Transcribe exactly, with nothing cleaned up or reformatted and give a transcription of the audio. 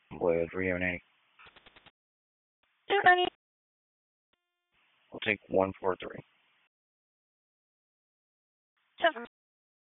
with Rio Nate. I'll take one four three.